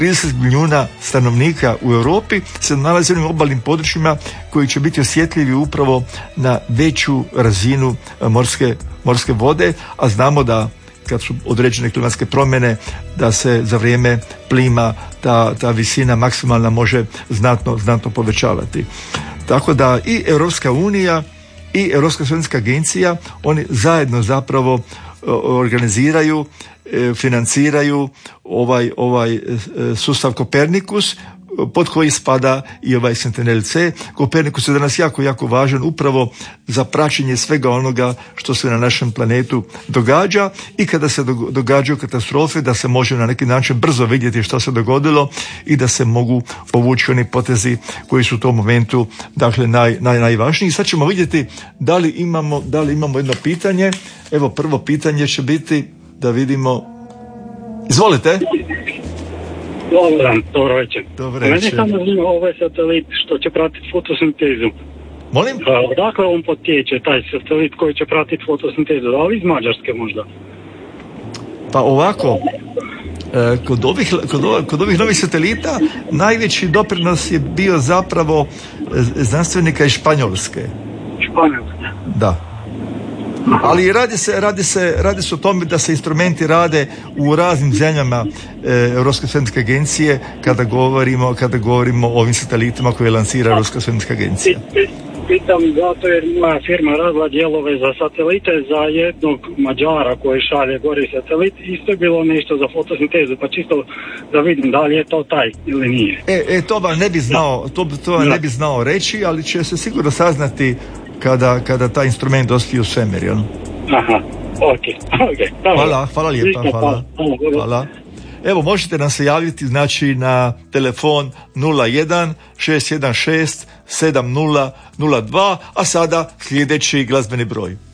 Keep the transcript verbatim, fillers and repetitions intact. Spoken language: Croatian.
trideset milijuna stanovnika u Europi se nalazi u onim obalnim područjima koji će biti osjetljivi upravo na veću razinu morske, morske vode, a znamo da kad su određene klimatske promjene da se za vrijeme plima ta, ta visina maksimalna može znatno, znatno povećavati. Tako da i Europska unija i Europska svemirska agencija, oni zajedno zapravo organiziraju, financiraju ovaj, ovaj sustav Kopernikus, pod koji spada i ovaj Sentinel-C. Kopernikus je danas jako, jako važan upravo za praćenje svega onoga što se na našem planetu događa i kada se događaju katastrofe, da se može na neki način brzo vidjeti što se dogodilo i da se mogu povući oni potezi koji su u tom momentu, dakle, naj, naj, najvažniji. Sad ćemo vidjeti da li imamo, da li imamo jedno pitanje. Evo, prvo pitanje će biti, da vidimo. Izvolite. Dobar dan, dobro večer. Dobro večer. Mene samo zanima ovaj satelit što će pratiti fotosintezu. Molim? Odakle on potječe, taj satelit koji će pratiti fotosintezu? Da li iz Mađarske možda? Pa ovako, kod ovih, kod, ovih, kod ovih novih satelita najveći doprinos je bio zapravo znanstvenika iz Španjolske. Španjolske? Da. Ali radi se, radi se, radi se o tome da se instrumenti rade u raznim zemljama e, Europske svemirske agencije kada govorimo, kada govorimo o ovim satelitima koje lansira Europska svemirska agencija. Pitam zato jer moja firma radila dijelove za satelite za jednog Mađara koji šalje gori satelit. Isto je bilo nešto za fotosintezu, pa čisto da vidim da li je to taj ili nije. E, e to vam ne bi znao, to, to vam ne bi znao reći, ali će se sigurno saznati kada, kada taj instrument dospije u svemir. Aha, ok, ok. Hvala, hvala lijepa, hvala. Hvala. Evo, možete nam se javiti, znači, na telefon nula jedan šest jedan šest sedam nula nula dva, a sada sljedeći glazbeni broj.